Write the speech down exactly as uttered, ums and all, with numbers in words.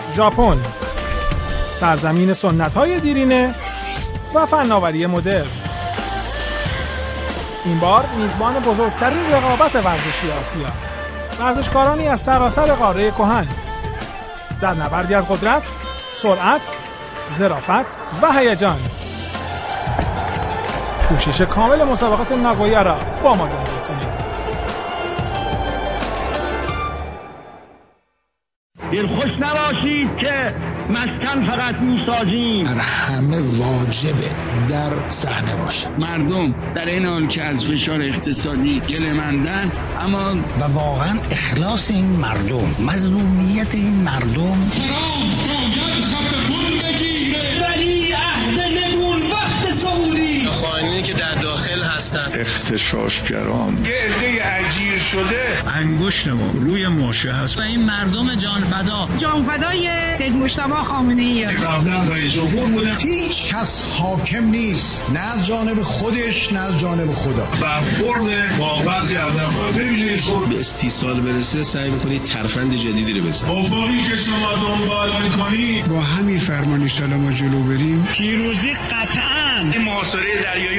ژاپن، سرزمین سنت‌های دیرینه و فناوری مدرن. این بار میزبان بزرگترین رقابت ورزشی آسیا، ورزشکارانی از سراسر قاره کهن در نبردی از قدرت، سرعت، ظرافت و هیجان. کوشش کامل مسابقات ناگویا را با ما دنبال کنید. دلخوش نباشید که مسکن فقط میسازیم. در همه واجبه در صحنه باشه. مردم در این حال که از فشار اقتصادی گله‌مندن، اما و واقعا اخلاص این مردم، مظلومیت این مردم. ترام باید خط خون بگیره. ولی عهد نگون وقت سعودی خائنینی که در داخل هستن، اغتشاشگران، یه عده اجیر شده، انگشت ما روی ماشه هست و این مردم جانفدا، جانفدای سید مجتبی خامنه‌ای قبلا رئیس جمهور بودن. هیچ کس حاکم نیست، نه از جانب خودش نه از جانب خدا. برخورد با بعضی از افراد به استیصال برسه سعی میکنید ترفند جدیدی رو بزنید. افقی که شما دنبال میکنید با همین فرمانی سلام جلو بریم، پیروزی قطعاً. این محاصره دریایی